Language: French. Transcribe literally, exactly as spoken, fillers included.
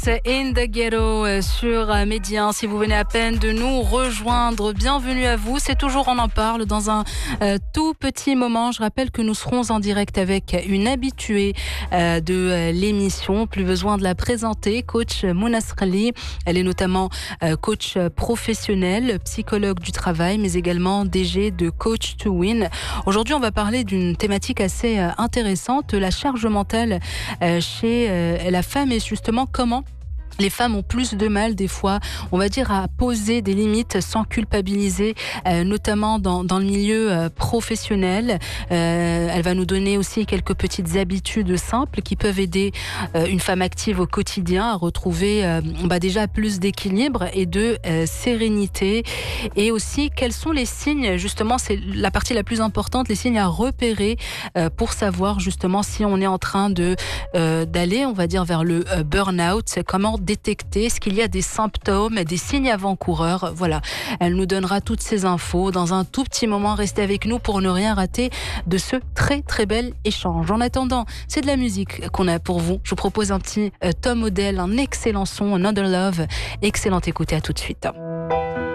In the Ghetto sur Médien. Si vous venez à peine de nous rejoindre, bienvenue à vous. C'est toujours On en parle dans un euh, tout petit moment. Je rappelle que nous serons en direct avec une habituée euh, de euh, l'émission. Plus besoin de la présenter, coach Mouna Srali. Elle est notamment euh, coach professionnel, psychologue du travail, mais également D G de Coach to Win. Aujourd'hui, on va parler d'une thématique assez euh, intéressante, la charge mentale euh, chez euh, la femme et justement comment les femmes ont plus de mal des fois, on va dire, à poser des limites sans culpabiliser, euh, notamment dans, dans le milieu euh, professionnel. Euh, elle va nous donner aussi quelques petites habitudes simples qui peuvent aider euh, une femme active au quotidien à retrouver euh, bah déjà plus d'équilibre et de euh, sérénité. Et aussi, quels sont les signes, justement, c'est la partie la plus importante, les signes à repérer euh, pour savoir justement si on est en train de euh, d'aller, on va dire, vers le euh, burn-out. Comment détecter, est-ce qu'il y a des symptômes, des signes avant-coureurs. Voilà, elle nous donnera toutes ces infos dans un tout petit moment. Restez avec nous pour ne rien rater de ce très très bel échange. En attendant, c'est de la musique qu'on a pour vous. Je vous propose un petit euh, Tom Odell, un excellent son, Another Love. Excellente écoute et à tout de suite.